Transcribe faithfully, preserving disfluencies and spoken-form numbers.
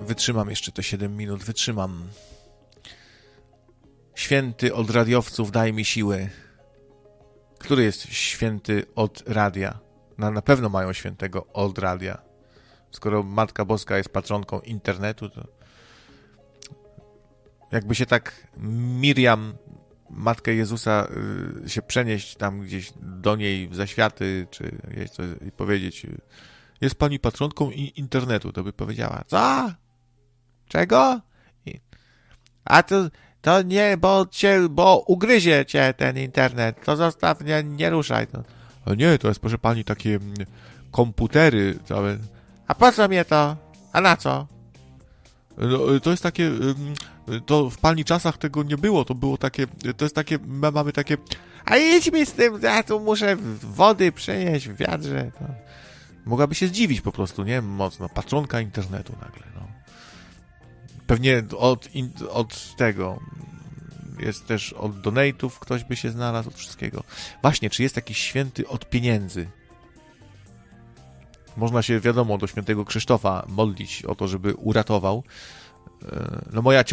wytrzymam jeszcze te siedem minut, wytrzymam. Święty od radiowców, daj mi siły. Który jest święty od radia? Na, na pewno mają świętego od radia. Skoro Matka Boska jest patronką internetu, to jakby się tak Miriam, Matkę Jezusa, y, się przenieść tam gdzieś do niej w zaświaty, czy jej coś i powiedzieć, jest pani patronką internetu, to by powiedziała, co? Czego? I, a to, to nie, bo cię, bo ugryzie cię ten internet, to zostaw, nie, nie ruszaj. To. A nie, to jest, proszę pani, takie komputery całe. A po co mnie to? A na co? No, to jest takie, to w pani czasach tego nie było, to było takie, to jest takie, my mamy takie, a idź mi z tym, ja tu muszę wody przynieść w wiadrze. To. Mogłaby się zdziwić po prostu, nie? Mocno. Patronka internetu nagle, no. Pewnie od, in, od tego jest też od donate'ów ktoś by się znalazł, od wszystkiego. Właśnie, czy jest jakiś święty od pieniędzy? Można się, wiadomo, do świętego Krzysztofa modlić o to, żeby uratował. No moja